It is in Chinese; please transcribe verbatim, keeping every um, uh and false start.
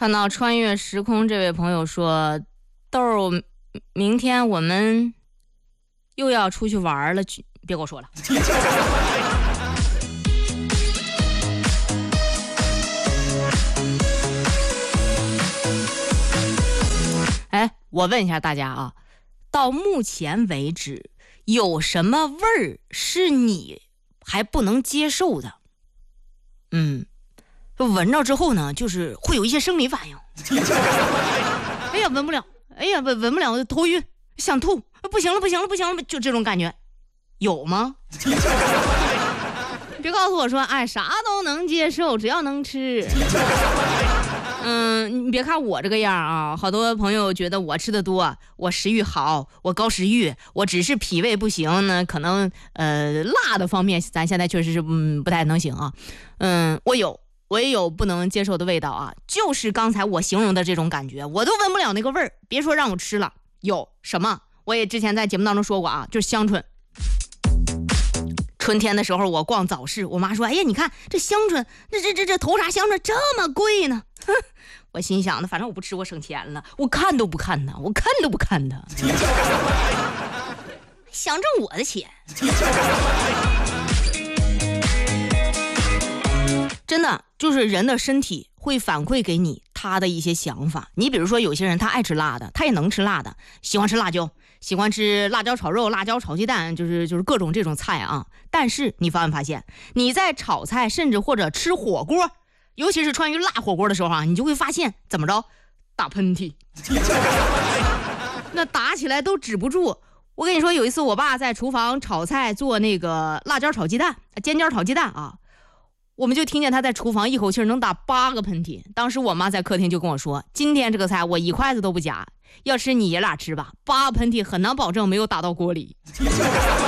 看到穿越时空这位朋友说，豆儿，明天我们又要出去玩了，别跟我说了。哎，我问一下大家啊，到目前为止有什么味儿是你还不能接受的？嗯，闻着之后呢，就是会有一些生理反应。哎呀，闻不了，哎呀，闻闻不了，我头晕，想吐，不行了，不行了，不行了，就这种感觉，有吗？别告诉我说，哎，啥都能接受，只要能吃。嗯，你别看我这个样啊，好多朋友觉得我吃的多，我食欲好，我高食欲，我只是脾胃不行呢，可能呃辣的方面咱现在确实是嗯不太能行啊。嗯，我有我也有不能接受的味道啊，就是刚才我形容的这种感觉，我都闻不了那个味儿，别说让我吃了。有什么？我也之前在节目当中说过啊，就是香椿。春天的时候我逛早市，我妈说，哎呀，你看这香椿，这这这这头茬香椿这么贵呢。哼，我心想的，反正我不吃我省钱了，我看都不看它，我看都不看它。想挣我的钱。真的就是人的身体会反馈给你他的一些想法。你比如说有些人他爱吃辣的，他也能吃辣的，喜欢吃辣椒，喜欢吃辣椒炒肉、辣椒炒鸡蛋，就是就是各种这种菜啊。但是你发没发现，你在炒菜甚至或者吃火锅，尤其是穿于辣火锅的时候啊，你就会发现怎么着，打喷嚏，那打起来都止不住。我跟你说，有一次我爸在厨房炒菜做那个辣椒炒鸡蛋、尖椒炒鸡蛋啊。我们就听见他在厨房一口气能打八个喷嚏。当时我妈在客厅就跟我说，今天这个菜我一筷子都不夹，要吃你爷俩吃吧，八个喷嚏很难保证没有打到锅里。